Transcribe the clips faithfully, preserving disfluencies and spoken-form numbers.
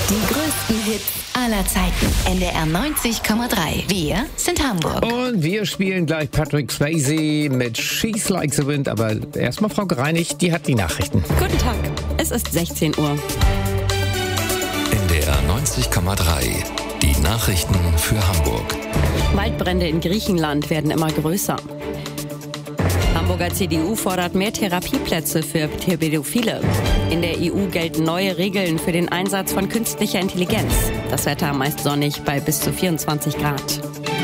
Die größten Hits aller Zeiten. N D R neunzig Komma drei. Wir sind Hamburg. Und wir spielen gleich Patrick Swayze mit She's Like the Wind. Aber erstmal Frau Gereinig, die hat die Nachrichten. Guten Tag, es ist sechzehn Uhr. N D R neunzig Komma drei. Die Nachrichten für Hamburg. Waldbrände in Griechenland werden immer größer. Hamburger C D U fordert mehr Therapieplätze für Pädophile. In der E U gelten neue Regeln für den Einsatz von künstlicher Intelligenz. Das Wetter meist sonnig bei bis zu vierundzwanzig Grad.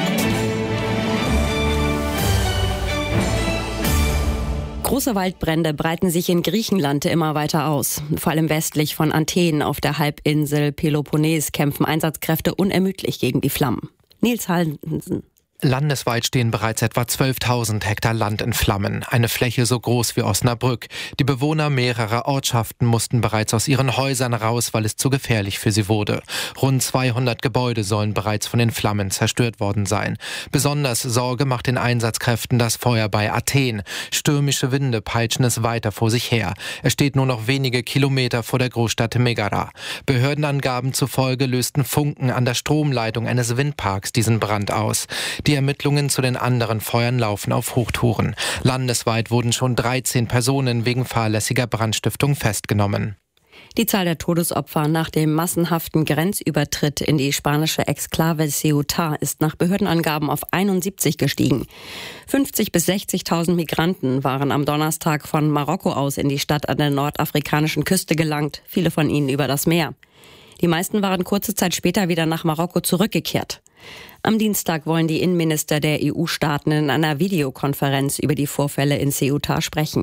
Große Waldbrände breiten sich in Griechenland immer weiter aus. Vor allem westlich von Athen auf der Halbinsel Peloponnes kämpfen Einsatzkräfte unermüdlich gegen die Flammen. Nils Haldensen. Landesweit stehen bereits etwa zwölftausend Hektar Land in Flammen, eine Fläche so groß wie Osnabrück. Die Bewohner mehrerer Ortschaften mussten bereits aus ihren Häusern raus, weil es zu gefährlich für sie wurde. Rund zweihundert Gebäude sollen bereits von den Flammen zerstört worden sein. Besonders Sorge macht den Einsatzkräften das Feuer bei Athen. Stürmische Winde peitschen es weiter vor sich her. Es steht nur noch wenige Kilometer vor der Großstadt Megara. Behördenangaben zufolge lösten Funken an der Stromleitung eines Windparks diesen Brand aus. Die Ermittlungen zu den anderen Feuern laufen auf Hochtouren. Landesweit wurden schon dreizehn Personen wegen fahrlässiger Brandstiftung festgenommen. Die Zahl der Todesopfer nach dem massenhaften Grenzübertritt in die spanische Exklave Ceuta ist nach Behördenangaben auf einundsiebzig gestiegen. fünfzig bis sechzigtausend Migranten waren am Donnerstag von Marokko aus in die Stadt an der nordafrikanischen Küste gelangt, viele von ihnen über das Meer. Die meisten waren kurze Zeit später wieder nach Marokko zurückgekehrt. Am Dienstag wollen die Innenminister der E U-Staaten in einer Videokonferenz über die Vorfälle in Ceuta sprechen.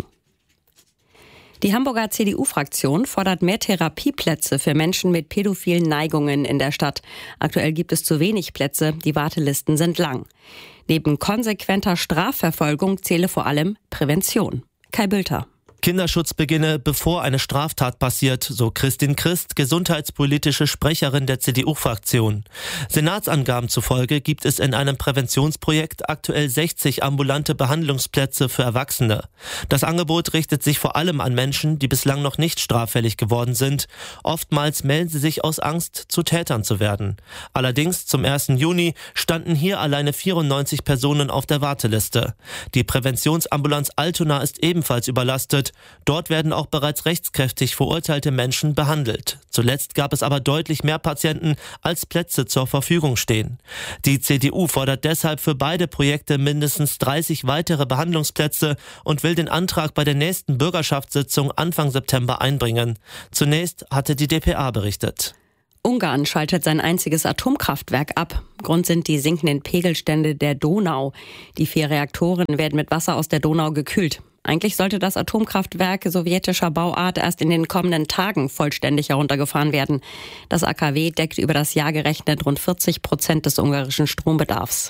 Die Hamburger C D U-Fraktion fordert mehr Therapieplätze für Menschen mit pädophilen Neigungen in der Stadt. Aktuell gibt es zu wenig Plätze, die Wartelisten sind lang. Neben konsequenter Strafverfolgung zähle vor allem Prävention. Kai Bülter. Kinderschutz beginne, bevor eine Straftat passiert, so Christin Christ, gesundheitspolitische Sprecherin der C D U-Fraktion. Senatsangaben zufolge gibt es in einem Präventionsprojekt aktuell sechzig ambulante Behandlungsplätze für Erwachsene. Das Angebot richtet sich vor allem an Menschen, die bislang noch nicht straffällig geworden sind. Oftmals melden sie sich aus Angst, zu Tätern zu werden. Allerdings zum ersten Juni standen hier alleine vierundneunzig Personen auf der Warteliste. Die Präventionsambulanz Altona ist ebenfalls überlastet. Dort werden auch bereits rechtskräftig verurteilte Menschen behandelt. Zuletzt gab es aber deutlich mehr Patienten, als Plätze zur Verfügung stehen. Die C D U fordert deshalb für beide Projekte mindestens dreißig weitere Behandlungsplätze und will den Antrag bei der nächsten Bürgerschaftssitzung Anfang September einbringen. Zunächst hatte die D P A berichtet. Ungarn schaltet sein einziges Atomkraftwerk ab. Grund sind die sinkenden Pegelstände der Donau. Die vier Reaktoren werden mit Wasser aus der Donau gekühlt. Eigentlich sollte das Atomkraftwerk sowjetischer Bauart erst in den kommenden Tagen vollständig heruntergefahren werden. Das A K W deckt über das Jahr gerechnet rund vierzig Prozent des ungarischen Strombedarfs.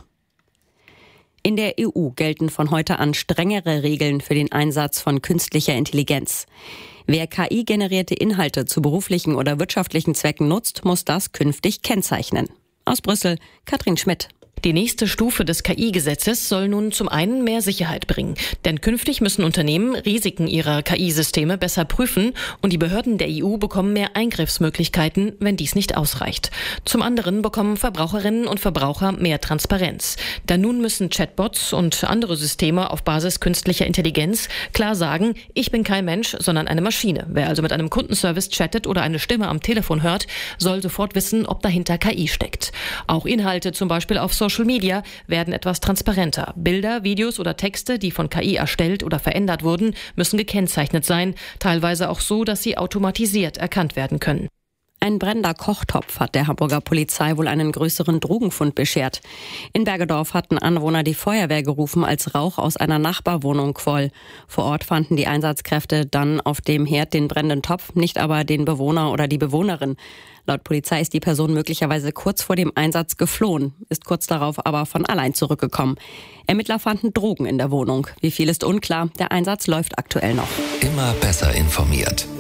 In der E U gelten von heute an strengere Regeln für den Einsatz von künstlicher Intelligenz. Wer K I-generierte Inhalte zu beruflichen oder wirtschaftlichen Zwecken nutzt, muss das künftig kennzeichnen. Aus Brüssel, Katrin Schmidt. Die nächste Stufe des K I-Gesetzes soll nun zum einen mehr Sicherheit bringen. Denn künftig müssen Unternehmen Risiken ihrer K I-Systeme besser prüfen und die Behörden der E U bekommen mehr Eingriffsmöglichkeiten, wenn dies nicht ausreicht. Zum anderen bekommen Verbraucherinnen und Verbraucher mehr Transparenz. Denn nun müssen Chatbots und andere Systeme auf Basis künstlicher Intelligenz klar sagen, ich bin kein Mensch, sondern eine Maschine. Wer also mit einem Kundenservice chattet oder eine Stimme am Telefon hört, soll sofort wissen, ob dahinter K I steckt. Auch Inhalte zum Beispiel auf Social Media werden etwas transparenter. Bilder, Videos oder Texte, die von K I erstellt oder verändert wurden, müssen gekennzeichnet sein, teilweise auch so, dass sie automatisiert erkannt werden können. Ein brennender Kochtopf hat der Hamburger Polizei wohl einen größeren Drogenfund beschert. In Bergedorf hatten Anwohner die Feuerwehr gerufen, als Rauch aus einer Nachbarwohnung quoll. Vor Ort fanden die Einsatzkräfte dann auf dem Herd den brennenden Topf, nicht aber den Bewohner oder die Bewohnerin. Laut Polizei ist die Person möglicherweise kurz vor dem Einsatz geflohen, ist kurz darauf aber von allein zurückgekommen. Ermittler fanden Drogen in der Wohnung. Wie viel ist unklar, der Einsatz läuft aktuell noch. Immer besser informiert.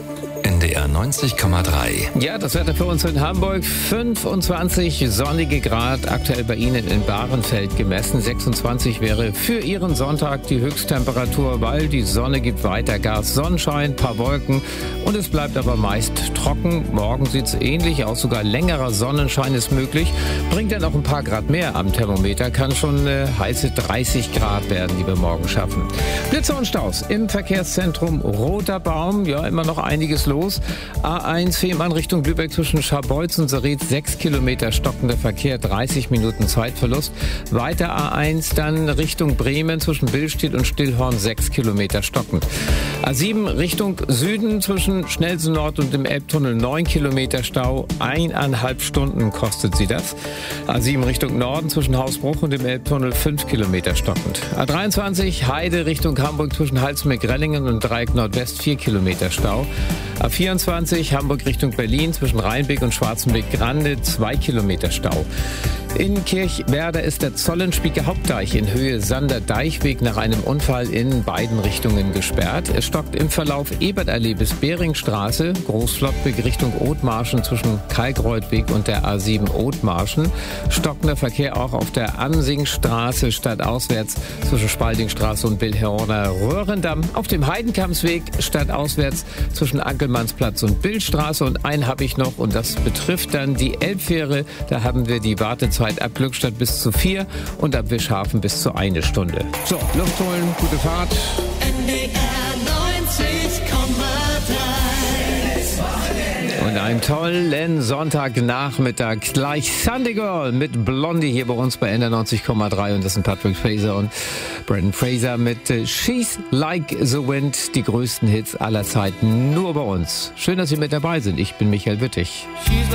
N D R neunzig Komma drei. Ja, das Wetter für uns in Hamburg. fünfundzwanzig sonnige Grad, aktuell bei Ihnen in Bahrenfeld gemessen. sechsundzwanzig wäre für Ihren Sonntag die Höchsttemperatur, weil die Sonne gibt weiter Gas. Sonnenschein, paar Wolken und es bleibt aber meist trocken. Morgen sieht es ähnlich aus, sogar längerer Sonnenschein ist möglich. Bringt dann auch ein paar Grad mehr am Thermometer, kann schon äh, heiße dreißig Grad werden, die wir morgen schaffen. Blitze und Staus im Verkehrszentrum Roter Baum. Ja, immer noch einiges los. A eins Fehmarn Richtung Lübeck zwischen Scharbeutz und Seretz, sechs Kilometer stockender Verkehr, dreißig Minuten Zeitverlust. Weiter A eins dann Richtung Bremen zwischen Billstedt und Stillhorn, sechs Kilometer stockend. A sieben Richtung Süden zwischen Schnelsen Nord und dem Elbtunnel, neun Kilometer Stau, eineinhalb Stunden kostet sie das. A sieben Richtung Norden zwischen Hausbruch und dem Elbtunnel, fünf Kilometer stockend. A dreiundzwanzig Heide Richtung Hamburg zwischen Halsmeck-Rellingen und Dreieck Nordwest, vier Kilometer Stau. A vierundzwanzig Hamburg Richtung Berlin zwischen Rheinbeck und Schwarzenbeck-Grande, zwei Kilometer Stau. In Kirchwerder ist der Zollenspieker Hauptdeich in Höhe Sander-Deichweg nach einem Unfall in beiden Richtungen gesperrt. Es stockt im Verlauf Ebertallee bis Beringstraße, Großflottbek Richtung Othmarschen zwischen Kalkreuthweg und der A sieben Othmarschen. Stockender Verkehr auch auf der Ansingstraße stadtauswärts zwischen Spaldingstraße und Billhörner Röhrendamm. Auf dem Heidenkampsweg stadtauswärts zwischen Ankelmannsplatz und Billstraße. Und einen habe ich noch und das betrifft dann die Elbfähre. Da haben wir die Wartezeit ab Glückstadt bis zu vier und ab Wischhafen bis zu eine Stunde. So, Luft holen, gute Fahrt. N D R neunzig Komma drei. Und einen tollen Sonntagnachmittag. Gleich Sunday Girl mit Blondie hier bei uns bei N D R neunzig Komma drei. Und das sind Patrick Fraser und Brendan Fraser mit She's Like the Wind. Die größten Hits aller Zeiten nur bei uns. Schön, dass Sie mit dabei sind. Ich bin Michael Wittig.